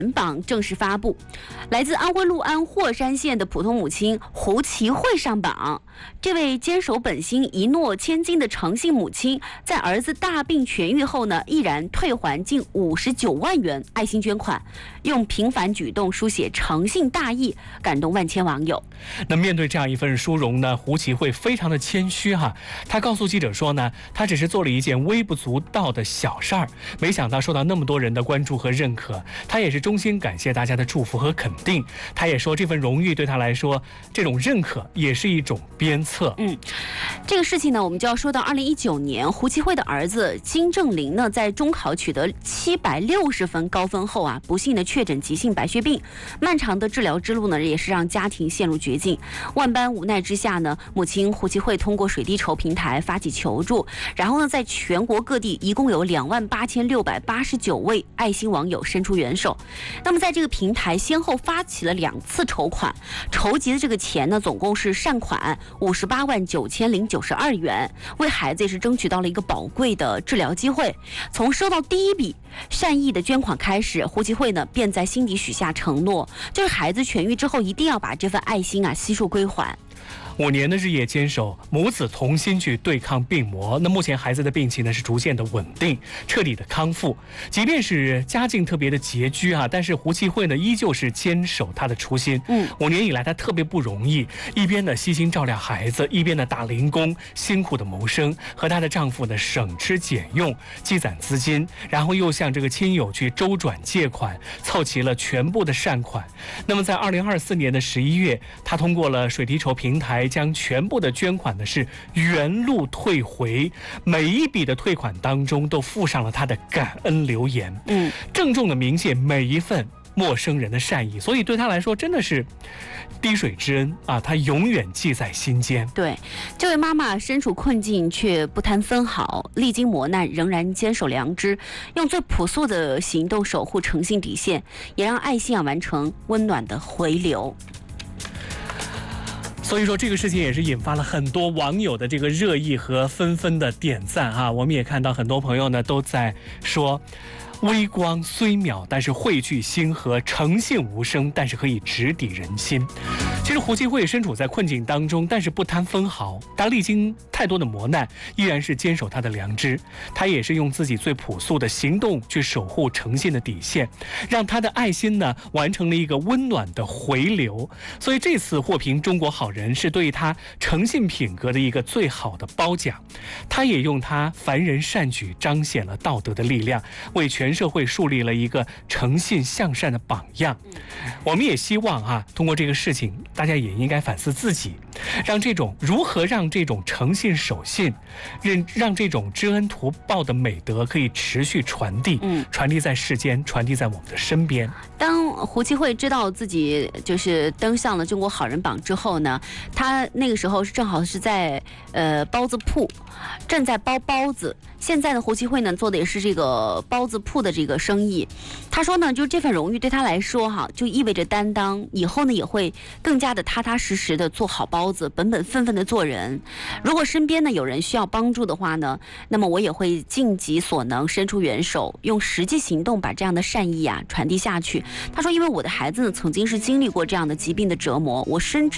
榜正式发布，来自安徽六安霍山县的普通母亲胡其慧上榜。这位坚守本心、一诺千金的诚信母亲，在儿子大病痊愈后呢，毅然退还近59万元爱心捐款，用平凡举动书写诚信大义，感动万千网友。 那面对这样一份殊荣呢，胡其慧非常的谦虚哈，他告诉记者说呢，他只是做了一件微不足道的小事儿，没想到受到那么多人的关注和认可，他也是衷心感谢大家的祝福和肯定。他也说，这份荣誉对他来说，这种认可也是一种鞭策。 这个事情呢，我们就要说到2019年，胡其慧的儿子金正林呢，在中考取得760分高分后啊，不幸的确诊急性白血病，漫长的治疗之路呢，也是让家庭陷入绝境。万般无奈之下呢，母亲胡其慧通过水滴筹平台发起求助，然后呢，在全国各地一共有28689位爱心网友伸出援手。那么在这个平台先后发起了2次筹款，筹集的这个钱呢，总共是善款589092元，为孩子也是争取到了一个宝贵的治疗机会。从收到第一笔善意的捐款开始，胡其慧呢便在心底许下承诺，就是孩子痊愈之后一定要把这份爱心悉数归还。 5年的日夜坚守，母子同心去对抗病魔。那目前孩子的病情呢是逐渐的稳定，彻底的康复。即便是家境特别的拮据但是胡其慧呢依旧是坚守她的初心。5年以来她特别不容易，一边呢悉心照料孩子，一边呢打零工，辛苦的谋生，和她的丈夫呢省吃俭用，积攒资金，然后又向这个亲友去周转借款，凑齐了全部的善款。那么在2024年的11月，她通过了水滴筹平台，将全部的捐款呢是原路退回，每一笔的退款当中都附上了他的感恩留言，郑重的铭记每一份陌生人的善意，所以对他来说真的是滴水之恩他永远记在心间。 对，这位妈妈身处困境却不贪分毫，历经磨难仍然坚守良知，用最朴素的行动守护诚信底线，也让爱心完成温暖的回流。 所以说这个事情也是引发了很多网友的这个热议和纷纷的点赞我们也看到很多朋友呢都在说，微光虽渺，但是汇聚星河；诚信无声，但是可以直抵人心。其实胡其慧身处在困境当中，但是不贪分毫。他历经太多的磨难，依然是坚守他的良知。他也是用自己最朴素的行动去守护诚信的底线，让他的爱心呢完成了一个温暖的回流。所以这次获评中国好人是对他诚信品格的一个最好的褒奖。他也用他凡人善举彰显了道德的力量，为全社会树立了一个诚信向善的榜样。我们也希望通过这个事情，大家也应该反思自己，如何让这种诚信守信，让这种知恩图报的美德可以持续传递，传递在世间，传递在我们的身边。 当胡其慧知道自己就是登上了中国好人榜之后呢，他那个时候正好是在包子铺，正在包包子。现在的胡其慧呢做的也是这个包子铺的这个生意。他说呢，就这份荣誉对他来说就意味着担当，以后呢也会更加的踏踏实实的做好包子，本本分分的做人。如果身边呢有人需要帮助的话呢，那么我也会尽己所能伸出援手，用实际行动把这样的善意传递下去。他说，因为我的孩子呢曾经是经历过这样的疾病的折磨，我深知